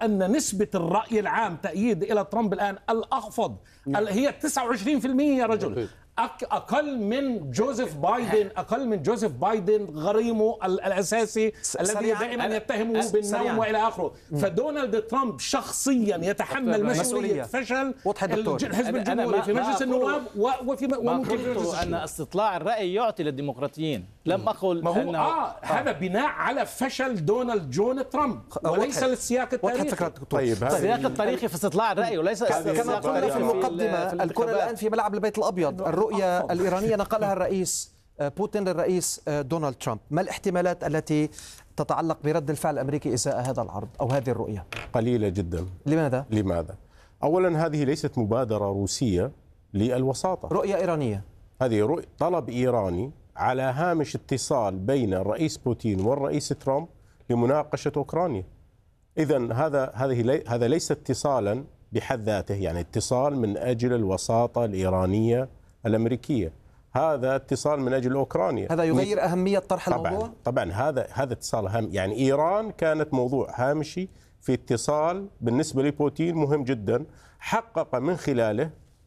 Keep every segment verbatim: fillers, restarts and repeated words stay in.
أن نسبة الرأي العام تأييد إلى ترامب الآن الأخفض هي تسعة وعشرين بالمئة يا رجل، أقل من جوزيف بايدن، أقل من جوزيف بايدن غريمه الأساسي الذي دائما يتهمه بالنوم وإلى آخره. فدونالد ترامب شخصيا يتحمل مسؤولية فشل الحزب الجمهوري في مجلس النواب وفي وممكن في مجلس أن استطلاع الرأي يعطي للديمقراطيين، لم أقل ما هو أنه آه آه. هذا بناء على فشل دونالد جون ترامب وليس السياق التاريخي. طيب السياق التاريخي في استطلاع الرأي وليس كما قلنا في المقدمة. الكرة الآن في ملعب البيت الأبيض. الرؤية الإيرانية نقلها الرئيس بوتين للرئيس دونالد ترامب. ما الاحتمالات التي تتعلق برد الفعل الأمريكي إزاء هذا العرض أو هذه الرؤية؟ قليلة جدا. لماذا؟ لماذا؟ أولا هذه ليست مبادرة روسية للوساطة، رؤية إيرانية. هذه رؤية طلب إيراني على هامش اتصال بين الرئيس بوتين والرئيس ترامب لمناقشة أوكرانيا. إذن هذا هذه هذا ليس اتصالا بحد ذاته، يعني اتصال من أجل الوساطة الإيرانية الأمريكية، هذا اتصال من أجل أوكرانيا. هذا يغير أهمية طرح طبعًا الموضوع؟ طبعا هذا هذا اتصال هام، يعني إيران كانت موضوع هامشي في اتصال بالنسبة لبوتين مهم جدا، حقق من خلاله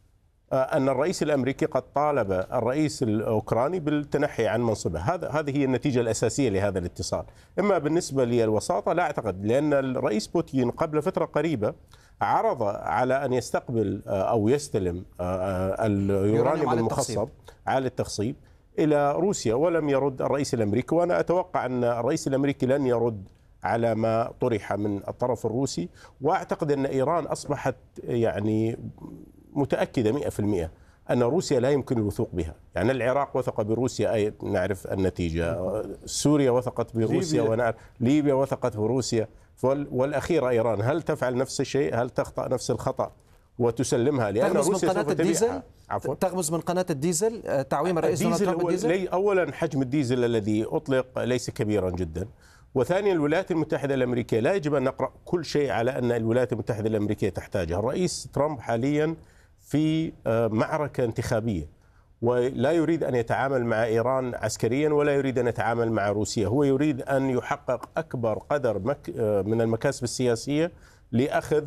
أن الرئيس الأمريكي قد طالب الرئيس الأوكراني بالتنحي عن منصبه. هذا هذه هي النتيجة الأساسية لهذا الاتصال. إما بالنسبة للوساطة لا أعتقد، لأن الرئيس بوتين قبل فترة قريبة عرض على أن يستقبل أو يستلم اليورانيوم المخصب على التخصيب إلى روسيا، ولم يرد الرئيس الأمريكي. وأنا أتوقع أن الرئيس الأمريكي لن يرد على ما طرح من الطرف الروسي. وأعتقد أن إيران أصبحت يعني متأكدة مئة بالمئة أن روسيا لا يمكن الوثوق بها. يعني العراق وثق بروسيا، أي نعرف النتيجة، سوريا وثقت بروسيا، ونعرف ليبيا وثقت بروسيا، والأخيرة إيران. هل تفعل نفس الشيء؟ هل تخطأ نفس الخطأ وتسلمها؟ لأن تغمز روسيا من قناة الديزل، تغمز من قناة الديزل تعويم الرئيس دونالد ترامب الديزل. أولا حجم الديزل الذي أطلق ليس كبيرا جدا، وثانيا الولايات المتحدة الأمريكية لا يجب أن نقرأ كل شيء على أن الولايات المتحدة الأمريكية تحتاجها. الرئيس ترامب حاليا في معركة انتخابية، ولا يريد أن يتعامل مع إيران عسكريا ولا يريد أن يتعامل مع روسيا. هو يريد أن يحقق أكبر قدر من المكاسب السياسية لأخذ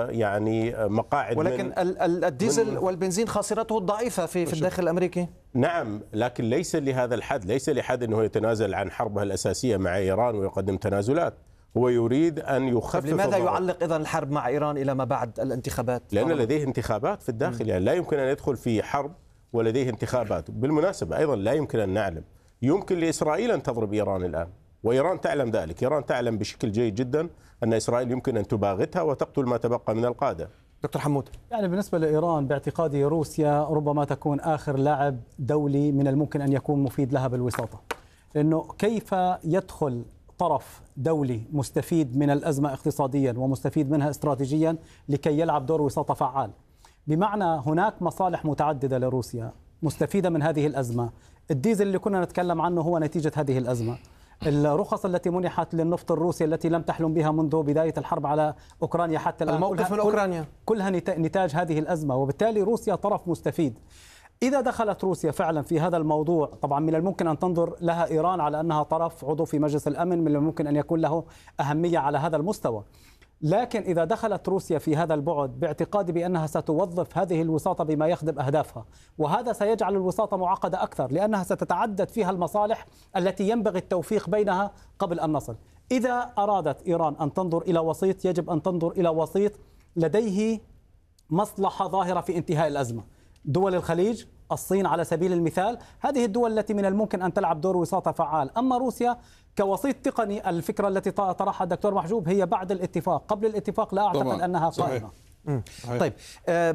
يعني مقاعد. ولكن من الديزل والبنزين خاصرته الضعيفة في, في الداخل الأمريكي. نعم، لكن ليس لهذا الحد، ليس لحد أنه يتنازل عن حربه الأساسية مع إيران ويقدم تنازلات. هو يريد أن يخفف. لماذا يعلق إذن الحرب مع إيران إلى ما بعد الانتخابات؟ لأن لديه انتخابات في الداخل، يعني لا يمكن أن يدخل في حرب ولديه انتخابات. بالمناسبة أيضا لا يمكن أن نعلم، يمكن لإسرائيل أن تضرب إيران الآن، وإيران تعلم ذلك. إيران تعلم بشكل جيد جدا أن إسرائيل يمكن أن تباغتها وتقتل ما تبقى من القادة. دكتور حمود، يعني بالنسبة لإيران باعتقادي روسيا ربما تكون آخر لاعب دولي من الممكن أن يكون مفيد لها بالوساطة، لأنه كيف يدخل طرف دولي مستفيد من الأزمة اقتصاديا ومستفيد منها استراتيجيا لكي يلعب دور وساطة فعال؟ بمعنى هناك مصالح متعددة لروسيا مستفيدة من هذه الأزمة. الديزل اللي كنا نتكلم عنه هو نتيجة هذه الأزمة. الرخص التي منحت للنفط الروسي التي لم تحلم بها منذ بداية الحرب على أوكرانيا حتى الآن، الموقف من أوكرانيا كلها نتاج هذه الأزمة، وبالتالي روسيا طرف مستفيد. إذا دخلت روسيا فعلا في هذا الموضوع، طبعا من الممكن أن تنظر لها إيران على أنها طرف عضو في مجلس الأمن، من الممكن أن يكون له أهمية على هذا المستوى. لكن إذا دخلت روسيا في هذا البعد باعتقادي بأنها ستوظف هذه الوساطة بما يخدم أهدافها، وهذا سيجعل الوساطة معقدة أكثر، لأنها ستتعدد فيها المصالح التي ينبغي التوفيق بينها قبل أن نصل. إذا أرادت إيران أن تنظر إلى وسيط، يجب أن تنظر إلى وسيط لديه مصلحة ظاهرة في انتهاء الأزمة. دول الخليج، الصين على سبيل المثال، هذه الدول التي من الممكن أن تلعب دور وساطة فعال. أما روسيا كوسيط تقني، الفكرة التي طرحها الدكتور محجوب هي بعد الاتفاق، قبل الاتفاق لا أعتقد طبعا أنها قائمة. طيب، آه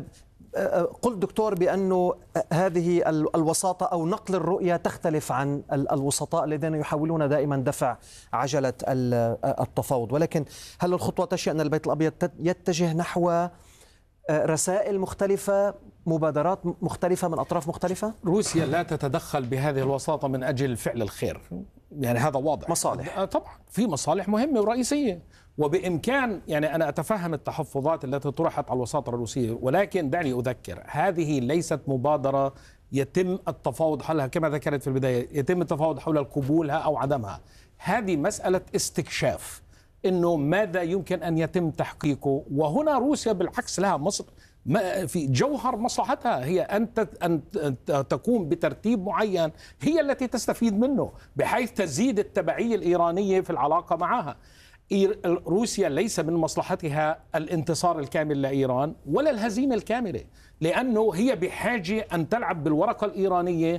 قلت دكتور بأنه هذه الوساطة أو نقل الرؤية تختلف عن الوسطاء الذين يحاولون دائما دفع عجلة التفاوض، ولكن هل الخطوة تشير أن البيت الأبيض يتجه نحو رسائل مختلفة، مبادرات مختلفة من أطراف مختلفة؟ روسيا لا تتدخل بهذه الوساطة من أجل فعل الخير، يعني هذا واضح. مصالح، طبعا في مصالح مهمة ورئيسية، وبإمكان يعني أنا أتفهم التحفظات التي طرحت على الوساطة الروسية، ولكن دعني أذكر هذه ليست مبادرة يتم التفاوض حولها كما ذكرت في البداية، يتم التفاوض حول قبولها أو عدمها. هذه مسألة استكشاف. أنه ماذا يمكن أن يتم تحقيقه. وهنا روسيا بالعكس لها مصر في جوهر مصلحتها هي أن أن تقوم بترتيب معين هي التي تستفيد منه، بحيث تزيد التبعية الإيرانية في العلاقة معها. روسيا ليس من مصلحتها الانتصار الكامل لإيران ولا الهزيمة الكاملة، لأنه هي بحاجة أن تلعب بالورقة الإيرانية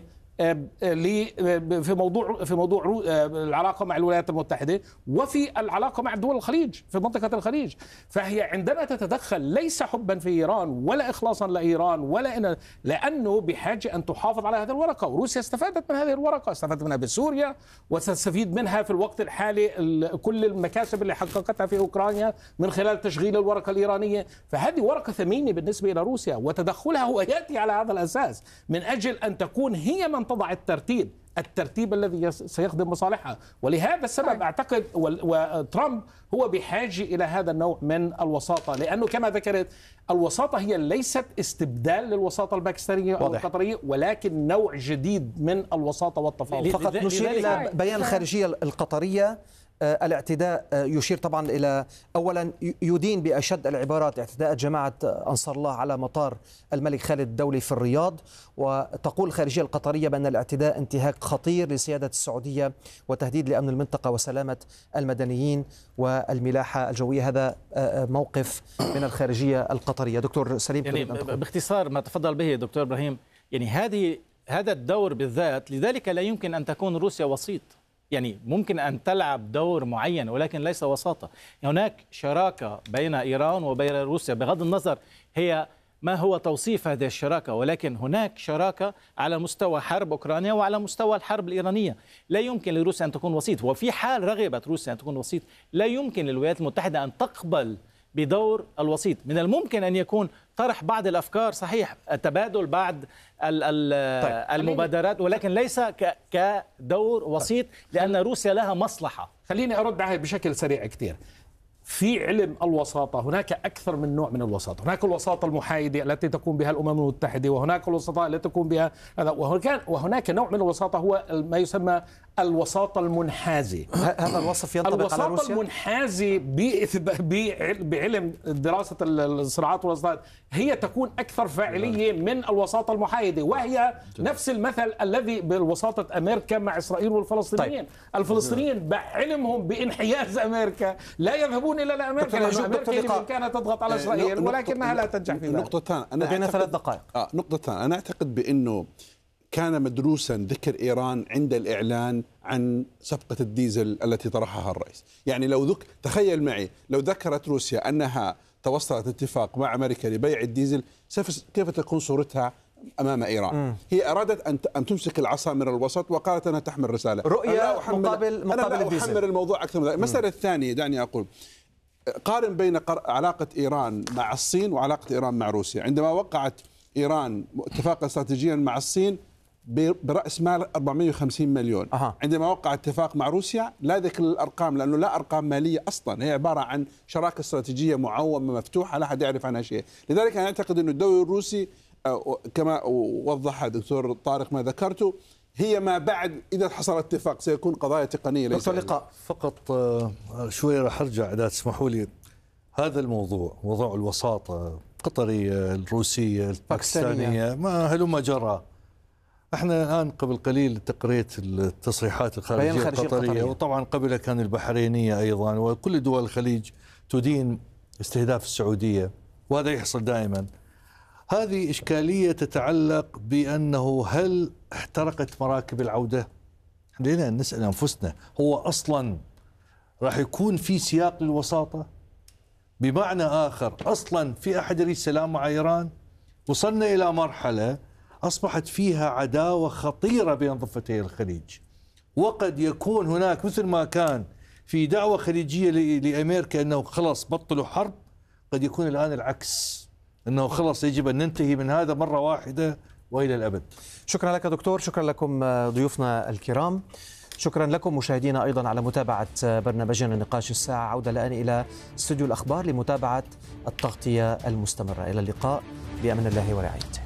في موضوع في موضوع العلاقه مع الولايات المتحده وفي العلاقه مع دول الخليج في منطقه الخليج. فهي عندما تتدخل ليس حبا في ايران ولا اخلاصا لايران ولا إن لانه بحاجه ان تحافظ على هذه الورقه، وروسيا استفادت من هذه الورقه، استفادت منها بسوريا وستستفيد منها في الوقت الحالي كل المكاسب اللي حققتها في اوكرانيا من خلال تشغيل الورقه الايرانيه. فهذه ورقه ثمينه بالنسبه الى روسيا، وتدخلها هو ياتي على هذا الاساس من اجل ان تكون هي من تضع الترتيب الترتيب الذي سيخدم مصالحها. ولهذا السبب أعتقد وترامب هو بحاجة إلى هذا النوع من الوساطة، لأنه كما ذكرت الوساطة هي ليست استبدال للوساطة الباكستانية أو القطرية، ولكن نوع جديد من الوساطة والتفاوض. فقط نشير إلى بيان الخارجية القطرية. الاعتداء يشير طبعا إلى أولا يدين بأشد العبارات اعتداءات جماعة أنصار الله على مطار الملك خالد الدولي في الرياض، وتقول الخارجية القطرية بأن الاعتداء انتهاك خطير لسيادة السعودية وتهديد لأمن المنطقة وسلامة المدنيين والملاحة الجوية. هذا موقف من الخارجية القطرية. دكتور سليم، يعني باختصار ما تفضل به دكتور إبراهيم، يعني هذه هذا الدور بالذات لذلك لا يمكن أن تكون روسيا وسيط. يعني ممكن أن تلعب دور معين ولكن ليس وساطة. هناك شراكة بين إيران وبين روسيا بغض النظر هي ما هو توصيف هذه الشراكة، ولكن هناك شراكة على مستوى حرب أوكرانيا وعلى مستوى الحرب الإيرانية. لا يمكن لروسيا أن تكون وسيط، وفي حال رغبت روسيا أن تكون وسيط لا يمكن للولايات المتحدة أن تقبل بدور الوسيط. من الممكن أن يكون طرح بعض الأفكار، صحيح تبادل بعض المبادرات، ولكن ليس كدور وسيط لأن روسيا لها مصلحة. خليني أرد عليه بشكل سريع كتير. في علم الوساطة هناك أكثر من نوع من الوساطة. هناك الوساطة المحايدة التي تقوم بها الأمم المتحدة، وهناك الوساطة التي تقوم بها هذا، وهناك نوع من الوساطة هو ما يسمى الوساطة المنحازة. هذا الوصف ينطبق على روسيا؟ الوساطة المنحازة بعلم دراسة الصراعات والوساطات هي تكون أكثر فاعلية من الوساطة المحايدة، وهي نفس المثل الذي بالوساطة أمريكا مع إسرائيل والفلسطينيين. طيب. الفلسطينيين بعلمهم بانحياز أمريكا لا يذهبون إلى أمريكا، لأن أمريكا كانت تضغط على إسرائيل ولكنها لا تنجح في ذلك. نقطتان أنا بين ثلاث دقائق. آه نقطتان أنا أعتقد بأنه كان مدروسا ذكر إيران عند الإعلان عن صفقة الديزل التي طرحها الرئيس. يعني لو ذك تخيل معي لو ذكرت روسيا أنها توصلت اتفاق مع أمريكا لبيع الديزل، كيف تكون صورتها أمام إيران؟ م. هي أرادت أن أن تمسك العصا من الوسط وقالت أنها تحمل رسالة رؤية مقابل مقابل أنا لا أحمل الموضوع أكثر من ذلك. المسألة الثانية دعني أقول قارن بين علاقة إيران مع الصين وعلاقة إيران مع روسيا. عندما وقعت إيران اتفاقا استراتيجيا مع الصين برأس مال أربعمئة وخمسين مليون، أه. عندما وقع اتفاق مع روسيا لا ذكر الأرقام لأنه لا أرقام مالية أصلا، هي عبارة عن شراكة استراتيجية معومة مفتوحة لا أحد يعرف عنها شيء. لذلك أنا أعتقد أن الدور الروسي كما وضح الدكتور طارق ما ذكرته هي ما بعد إذا حصل اتفاق سيكون قضايا تقنية. ليس لقاء فقط شوي راح أرجع إذا تسمحوا لي. هذا الموضوع موضوع الوساطة القطرية الروسية الباكستانية ما هلما جرى. احنا الان قبل قليل تقريت التصريحات الخارجيه القطريه, القطرية وطبعا قبلها كان البحرينيه ايضا، وكل دول الخليج تدين استهداف السعوديه، وهذا يحصل دائما. هذه اشكاليه تتعلق بانه هل احترقت مراكب العوده؟ خلينا نسال انفسنا، هو اصلا راح يكون في سياق للوساطه؟ بمعنى اخر اصلا في احد يريد سلام مع ايران؟ وصلنا الى مرحله أصبحت فيها عداوة خطيرة بين ضفتي الخليج، وقد يكون هناك مثل ما كان في دعوة خليجية لأمريكا أنه خلص بطلوا حرب، قد يكون الآن العكس، أنه خلص يجب أن ننتهي من هذا مرة واحدة وإلى الأبد. شكرا لك دكتور، شكرا لكم ضيوفنا الكرام، شكرا لكم مشاهدينا أيضا على متابعة برنامجنا نقاش الساعة. عودة الآن إلى استوديو الأخبار لمتابعة التغطية المستمرة. إلى اللقاء بأمن الله ورعايته.